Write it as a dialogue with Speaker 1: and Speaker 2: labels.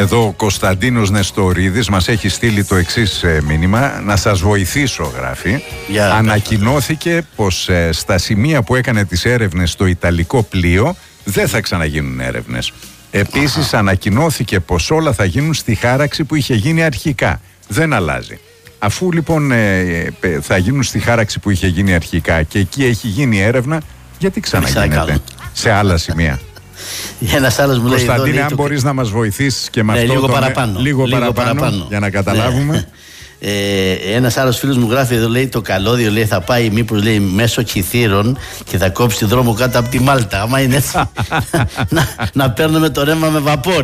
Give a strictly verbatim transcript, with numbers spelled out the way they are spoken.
Speaker 1: Εδώ ο Κωνσταντίνος Νεστορίδης μας έχει στείλει το εξής ε, μήνυμα. Να σας βοηθήσω, γράφει.
Speaker 2: Yeah,
Speaker 1: Ανακοινώθηκε πως ε, στα σημεία που έκανε τις έρευνες στο Ιταλικό πλοίο δεν θα ξαναγίνουν έρευνες. Επίσης ανακοινώθηκε πως όλα θα γίνουν στη χάραξη που είχε γίνει αρχικά. Δεν αλλάζει. Αφού λοιπόν ε, ε, θα γίνουν στη χάραξη που είχε γίνει αρχικά και εκεί έχει γίνει έρευνα, γιατί ξαναγίνεται σε άλλα σημεία?
Speaker 2: Ένας άλλος μου λέει,
Speaker 1: Κωνσταντίνε,
Speaker 2: εδώ,
Speaker 1: αν
Speaker 2: το...
Speaker 1: μπορείς να μας βοηθήσεις και με
Speaker 2: ναι,
Speaker 1: αυτό
Speaker 2: λίγο,
Speaker 1: το...
Speaker 2: παραπάνω,
Speaker 1: λίγο,
Speaker 2: λίγο
Speaker 1: παραπάνω,
Speaker 2: παραπάνω
Speaker 1: για να καταλάβουμε.
Speaker 2: Ναι. Ε, ένας άλλος φίλος μου γράφει εδώ, λέει, το καλώδιο, λέει, θα πάει μήπως, λέει, μέσω Κιθήρων και θα κόψει δρόμο κάτω από τη Μάλτα. Άμα είναι έτσι, να, να παίρνουμε το ρεύμα με βαπόρι.